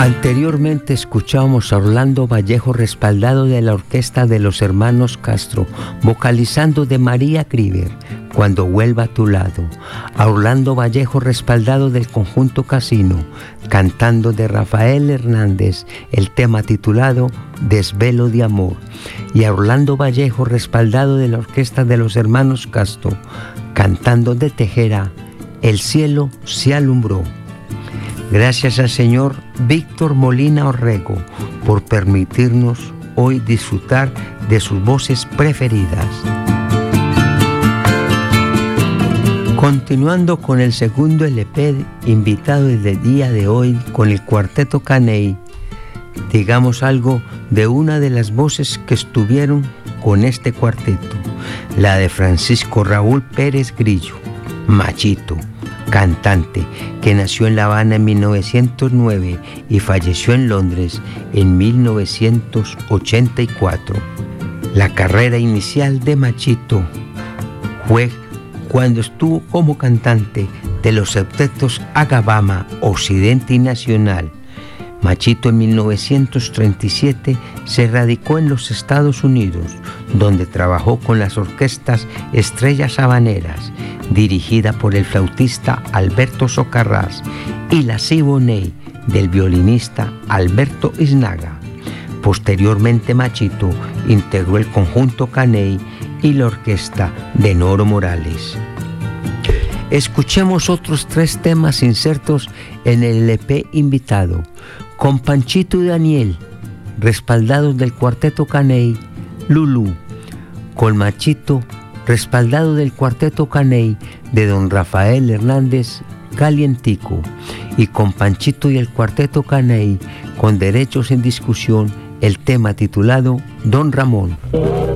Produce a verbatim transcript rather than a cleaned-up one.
Anteriormente escuchábamos a Orlando Vallejo respaldado de la orquesta de los hermanos Castro, vocalizando de María Kriver, Cuando vuelva a tu lado. A Orlando Vallejo respaldado del conjunto Casino, cantando de Rafael Hernández el tema titulado Desvelo de amor. Y a Orlando Vallejo respaldado de la orquesta de los hermanos Castro, cantando de Tejera El cielo se alumbró. Gracias al señor Víctor Molina Orrego por permitirnos hoy disfrutar de sus voces preferidas. Continuando con el segundo L P invitado desde el día de hoy con el Cuarteto Caney, digamos algo de una de las voces que estuvieron con este cuarteto, la de Francisco Raúl Pérez Grillo, Machito, cantante que nació en La Habana en mil novecientos nueve y falleció en Londres en mil novecientos ochenta y cuatro. La carrera inicial de Machito fue cuando estuvo como cantante de los septetos Agabama, Occidente y Nacional. Machito en mil novecientos treinta y siete se radicó en los Estados Unidos, donde trabajó con las orquestas Estrellas Habaneras, dirigida por el flautista Alberto Socarrás, y la Siboney, del violinista Alberto Isnaga. Posteriormente Machito integró el conjunto Caney y la orquesta de Noro Morales. Escuchemos otros tres temas insertos en el L P invitado, con Panchito y Daniel, respaldados del Cuarteto Caney, Lulú, con Machito, respaldado del Cuarteto Caney de don Rafael Hernández, Calientico, y con Panchito y el Cuarteto Caney, con derechos en discusión, el tema titulado Don Ramón.